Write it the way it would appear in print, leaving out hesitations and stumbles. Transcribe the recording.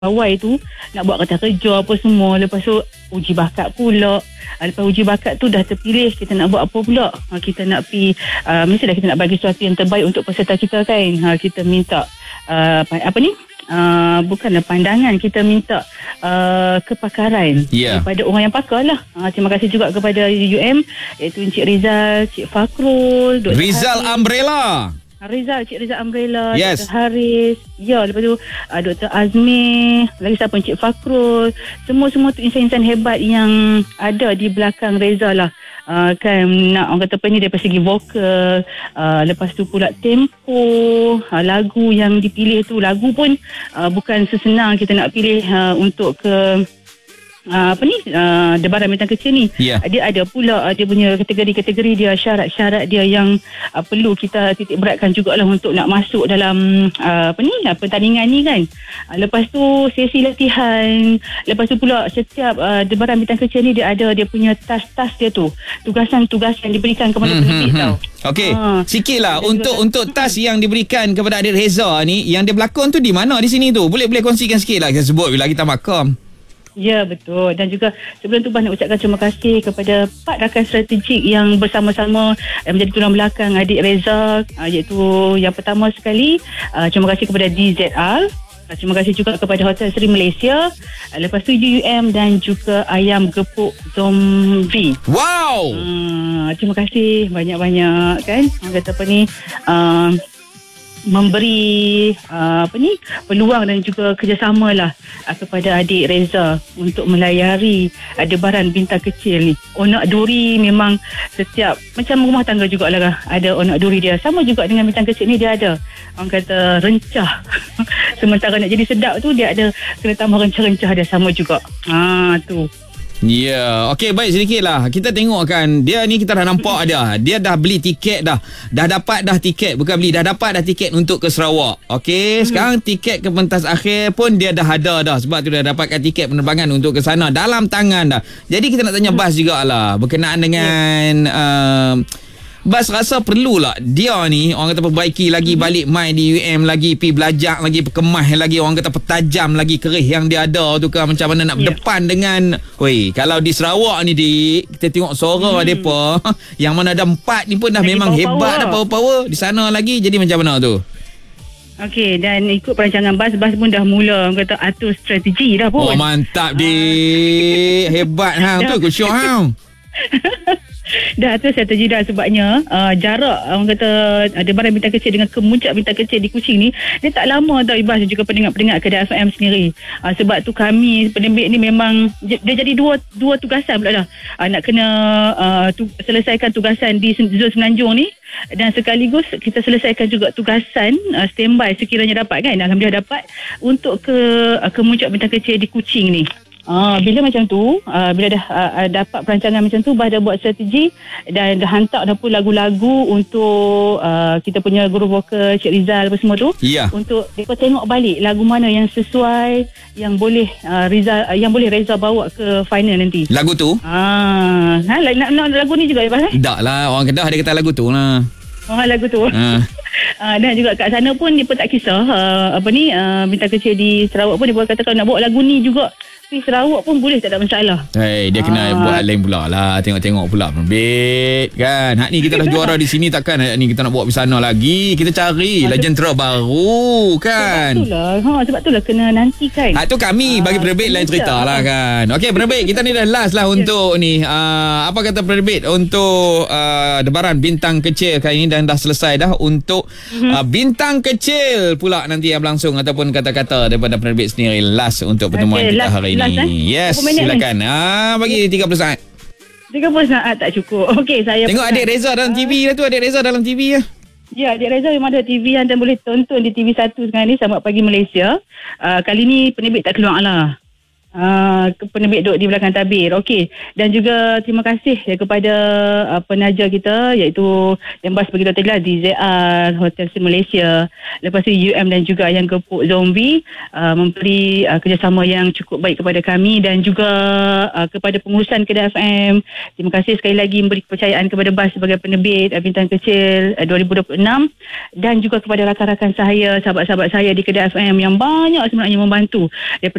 pawai tu nak buat kata kerja apa semua. Lepas tu uji bakat pula. Lepas uji bakat tu dah terpilih, kita nak buat apa pula? Kita nak pergi, mestilah kita nak bagi sesuatu yang terbaik untuk peserta kita kan. Kita minta bukanlah pandangan, kita minta kepakaran daripada orang yang pakar lah. Terima kasih juga kepada UM, iaitu Encik Rizal, Cik Fakrul, Dr. Rizal Umbrella. Cik Rizal Umbrella, yes. Dr. Haris, lepas tu Dr. Azmi, lagi siapa, Encik Fakrul, semua tu insan-insan hebat yang ada di belakang Reza lah. Kan nak orang kata apa ni, daripada segi vokal, lepas tu pula tempo, lagu yang dipilih tu, lagu pun bukan sesenang kita nak pilih untuk ke Debaran Bintang Kecil ni. Dia ada pula dia punya kategori-kategori dia, syarat-syarat dia yang perlu kita titik beratkan jugalah untuk nak masuk dalam pertandingan ni kan. Lepas tu sesi latihan, lepas tu pula setiap Debaran Bintang Kecil ni dia ada dia punya tas-tas dia tu, tugasan-tugasan yang diberikan kepada penerbit tau. Okey, sikitlah untuk tas yang diberikan kepada adik Reza ni, yang dia berlakon tu di mana di sini tu? Boleh kongsikan sikitlah, kita sebut bila kita makam. Ya, betul. Dan juga sebelum tu Bah nak ucapkan terima kasih kepada 4 rakan strategik yang bersama-sama menjadi tulang belakang adik Reza, iaitu yang pertama sekali terima kasih kepada DZR, terima kasih juga kepada Hotel Seri Malaysia, lepas tu UUM dan juga Ayam Gepuk Zombie. Wow. Terima kasih banyak-banyak kan. Orang kata apa ni, memberi peluang dan juga kerjasama lah kepada adik Reza untuk melayari Debaran Bintang Kecil ni. Onak duri memang setiap macam rumah tangga jugalah, ada onak duri dia. Sama juga dengan Bintang Kecil ni, dia ada orang kata rencah. Sementara nak jadi sedap tu dia ada kena tambah rencah-rencah dia, sama juga. Tu. Okey, baik, sedikit lah kita tengok kan. Dia ni kita dah nampak dia dah beli tiket dah dapat dah tiket, bukan beli, dah dapat dah tiket untuk ke Sarawak. Okey, sekarang tiket ke pentas akhir pun dia dah ada dah, sebab tu dah dapatkan tiket penerbangan untuk ke sana dalam tangan dah. Jadi kita nak tanya Bas jugalah berkenaan dengan Bas rasa perlulah dia ni orang kata perbaiki lagi balik main di UM lagi, pergi belajar lagi, perkemas lagi, orang kata pertajam lagi kerih yang dia ada tu kan, macam mana nak berdepan dengan kalau di Sarawak ni dik, kita tengok suara depa yang mana ada 4 ni pun dah lagi memang hebat dah, power di sana lagi. Jadi macam mana tu? Okey, dan ikut perancangan Bas pun dah mula orang kata atur strategi dah pun. Mantap dik. Hebat tu ikut syok Dah tu strategi dah, sebabnya jarak orang kata Debaran Bintang Kecil dengan kemuncak Bintang Kecil di Kuching ni dia tak lama tau Ibas, dan juga pendengar-pendengar Kedah FM sendiri. Sebab tu kami penerbit ni memang dia jadi dua tugasan pula dah. Nak kena selesaikan tugasan di Zon Semenanjung ni, dan sekaligus kita selesaikan juga tugasan standby sekiranya dapat kan. Alhamdulillah dapat untuk ke kemuncak Bintang Kecil di Kuching ni. Bila macam tu, bila dah dapat perancangan macam tu, Bah dah buat strategi dan dah hantar dah pun lagu-lagu untuk kita punya guru vokal Cik Rizal apa semua tu, untuk mereka tengok balik lagu mana yang sesuai, yang boleh Reza bawa ke final nanti. Lagu tu? Nak lagu ni juga Bah? Tak lah, orang Kedah dia kata lagu tu lah. Lagu tu. Dan juga kat sana pun dia pun tak kisah Bintang Kecil di Sarawak pun dia pun kata kalau nak bawa lagu ni juga di Sarawak pun boleh, tak ada masalah. Dia kena buat lain pula lah. Tengok-tengok pula penerbit kan. Hak ni kita dah juara di sini, takkan hak ni kita nak bawa pergi sana lagi. Kita cari jentera baru kan. Sebab itulah kena nantikan. Tu kami bagi penerbit lain cerita lah kan. Okey penerbit, kita ni dah last lah untuk ni apa kata penerbit untuk Debaran Bintang Kecil kali ni, dan dah selesai dah untuk Bintang Kecil pula nanti yang berlangsung, ataupun kata-kata daripada penerbit sendiri last untuk pertemuan kita hari ini. Yes, silakan. Bagi 30 saat. 30 saat tak cukup. Okey, saya tengok adik Reza dalam TV dah tu. Adik Reza dalam TV ya. Ya, adik Reza memang ada TV yang anda boleh tonton di TV1 sekarang ni, Selamat Pagi Malaysia. Kali ni penerbit tak keluar lah. penerbit duduk di belakang tabir. Okey. Dan juga terima kasih kepada penaja kita iaitu yang bas bagi tadi lah DZR Hotel Malaysia. Lepas tu UM dan juga yang Gepuk Zombie memberi kerjasama yang cukup baik kepada kami dan juga kepada pengurusan Kedah FM. Terima kasih sekali lagi memberi kepercayaan kepada bas sebagai penerbit Bintang Kecil 2026 dan juga kepada rakan-rakan saya, sahabat-sahabat saya di Kedah FM yang banyak sebenarnya membantu daripada